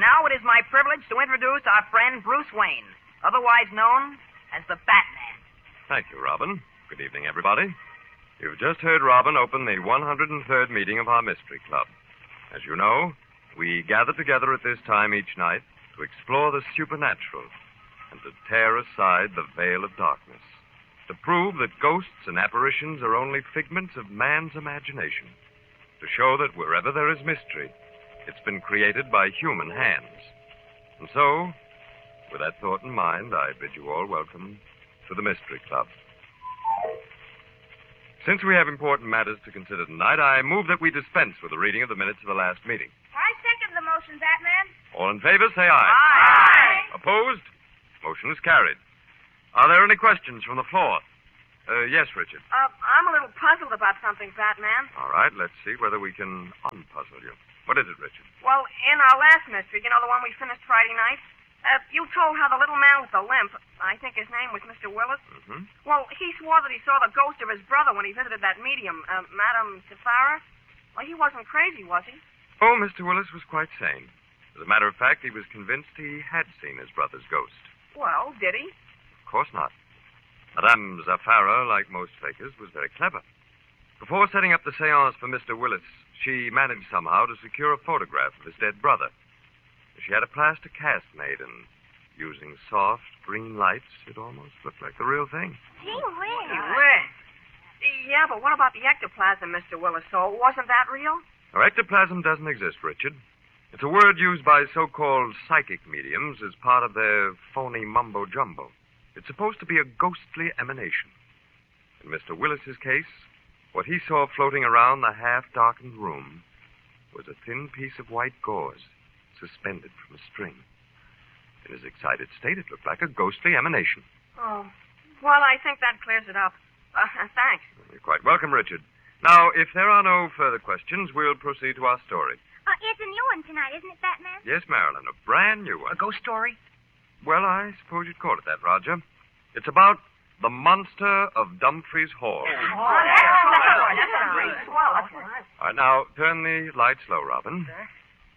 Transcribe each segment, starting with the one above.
now it is my privilege to introduce our friend Bruce Wayne, otherwise known as the Batman. Thank you, Robin. Good evening, everybody. You've just heard Robin open the 103rd meeting of our Mystery Club. As you know, we gather together at this time each night to explore the supernatural and to tear aside the veil of darkness, to prove that ghosts and apparitions are only figments of man's imagination, to show that wherever there is mystery, it's been created by human hands. And so, with that thought in mind, I bid you all welcome to the Mystery Club. Since we have important matters to consider tonight, I move that we dispense with the reading of the minutes of the last meeting. I second the motion, Batman. All in favor, say aye. Aye. Opposed? Motion is carried. Are there any questions from the floor? Yes, Richard. I'm a little puzzled about something, Batman. All right, let's see whether we can unpuzzle you. What is it, Richard? Well, in our last mystery, you know, the one we finished Friday night, you told how the little man with the limp, I think his name was Mr. Willis. Mm-hmm. Well, he swore that he saw the ghost of his brother when he visited that medium, Madame Safara. Well, he wasn't crazy, was he? Oh, Mr. Willis was quite sane. As a matter of fact, he was convinced he had seen his brother's ghost. Well, did he? Of course not. Madame Zafara, like most fakers, was very clever. Before setting up the seance for Mr. Willis, she managed somehow to secure a photograph of his dead brother. She had a plaster cast made, and using soft green lights, it almost looked like the real thing. Gee whiz. Yeah, but what about the ectoplasm, Mr. Willis? So wasn't that real? Now, ectoplasm doesn't exist, Richard. It's a word used by so-called psychic mediums as part of their phony mumbo-jumbo. It's supposed to be a ghostly emanation. In Mr. Willis's case, what he saw floating around the half-darkened room was a thin piece of white gauze suspended from a string. In his excited state, it looked like a ghostly emanation. Oh, well, I think that clears it up. Thanks. You're quite welcome, Richard. Now, if there are no further questions, we'll proceed to our story. It's a new one tonight, isn't it, Batman? Yes, Marilyn, a brand new one. A ghost story? Well, I suppose you'd call it that, Roger. It's about the monster of Dumfries Hall. Oh, that's great. Well, that's nice. All right, now, turn the lights low, Robin. Okay.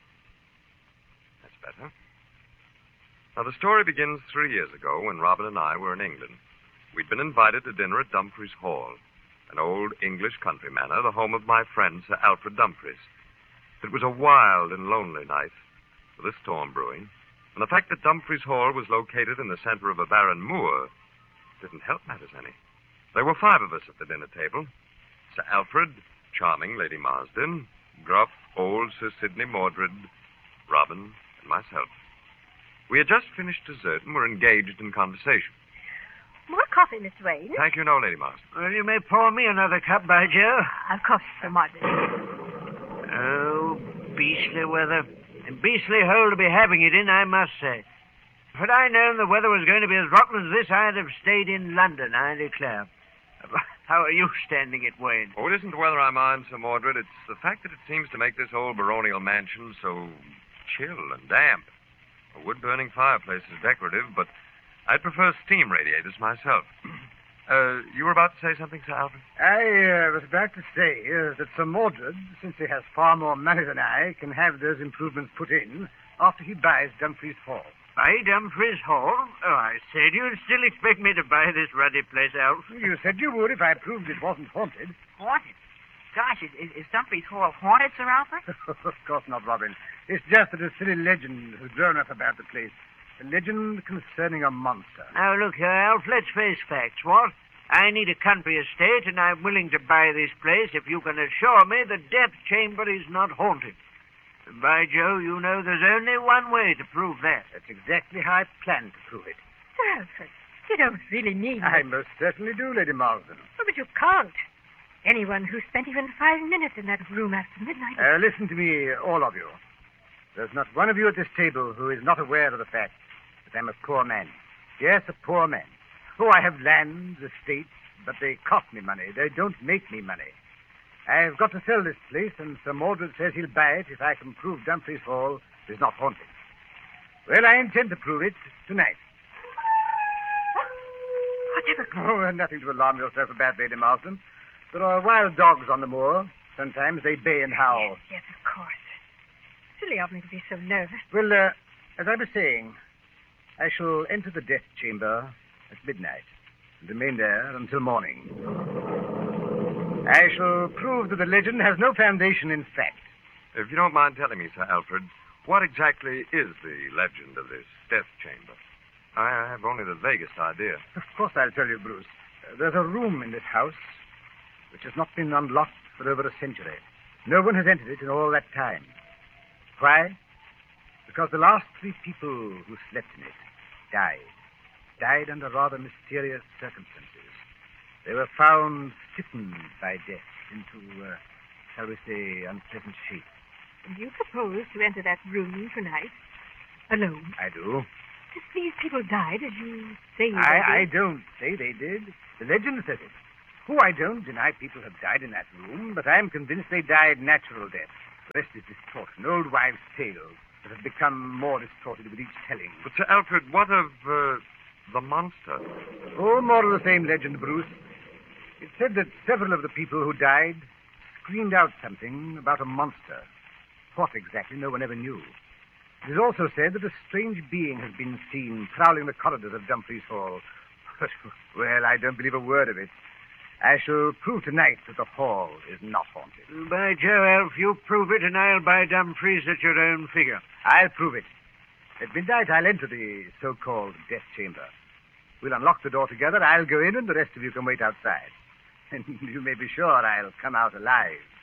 That's better. Now, the story begins 3 years ago when Robin and I were in England. We'd been invited to dinner at Dumfries Hall, an old English country manor, the home of my friend, Sir Alfred Dumfries. It was a wild and lonely night, with a storm brewing, and the fact that Dumfries Hall was located in the center of a barren moor didn't help matters any. There were 5 of us at the dinner table. Sir Alfred, charming Lady Marsden, gruff old Sir Sidney Mordred, Robin, and myself. We had just finished dessert and were engaged in conversation. More coffee, Mr. Wayne. Thank you, no, Lady Marsden. Well, you may pour me another cup, by Joe. Of course, Sir Mordred. Oh, beastly weather. A beastly hole to be having it in, I must say. Had I known the weather was going to be as rotten as this, I'd have stayed in London, I declare. How are you standing it, Wayne? Oh, it isn't the weather I mind, Sir Mordred. It's the fact that it seems to make this old baronial mansion so chill and damp. A wood-burning fireplace is decorative, but I'd prefer steam radiators myself. You were about to say something, Sir Alfred? I was about to say that Sir Mordred, since he has far more money than I, can have those improvements put in after he buys Dumfries Hall. Buy Dumfries Hall? Oh, I said you'd still expect me to buy this ruddy place, Alf. You said you would if I proved it wasn't haunted. Haunted? Gosh, is Dumfries Hall haunted, Sir Alfred? Of course not, Robin. It's just that a silly legend has grown up about the place. A legend concerning a monster. Now, look here, Alf, let's face facts, what? I need a country estate, and I'm willing to buy this place if you can assure me the death chamber is not haunted. And by Joe, you know there's only one way to prove that. That's exactly how I plan to prove it. Sir Alfred, you don't really need I it. most certainly do, Lady Marsden. Oh, but you can't. Anyone who spent even 5 minutes in that room after midnight... Listen to me, all of you. There's not one of you at this table who is not aware of the fact that I'm a poor man. Yes, a poor man. Oh, I have lands, estates, but they cost me money. They don't make me money. I've got to sell this place, and Sir Mordred says he'll buy it if I can prove Dumfries Hall is not haunted. Well, I intend to prove it tonight. Whatever? Oh, nothing to alarm yourself about, Lady Marsden. There are wild dogs on the moor. Sometimes they bay and howl. Yes, of course. Silly silly of me to be so nervous. Well, as I was saying, I shall enter the death chamber at midnight and remain there until morning. I shall prove that the legend has no foundation in fact. If you don't mind telling me, Sir Alfred, what exactly is the legend of this death chamber? I have only the vaguest idea. Of course I'll tell you, Bruce. There's a room in this house which has not been unlocked for over a century. No one has entered it in all that time. Why? Because the last 3 people who slept in it died. Died under rather mysterious circumstances. They were found stiffened by death into, shall we say, unpleasant shape. And you propose to enter that room tonight? Alone? I do. If these people died, as you say I don't say they did. The legend says it. Who I don't deny people have died in that room, but I'm convinced they died natural death. The rest is distortion, old wives' tales that have become more distorted with each telling. But, Sir Alfred, what of the monster? Oh, more of the same legend, Bruce. It said that several of the people who died screamed out something about a monster. What exactly, no one ever knew. It is also said that a strange being has been seen prowling the corridors of Dumfries Hall. Well, I don't believe a word of it. I shall prove tonight that the hall is not haunted. By Joe, Elf, you prove it, and I'll buy Dumfries at your own figure. I'll prove it. At midnight, I'll enter the so-called death chamber. We'll unlock the door together. I'll go in, and the rest of you can wait outside. And you may be sure I'll come out alive.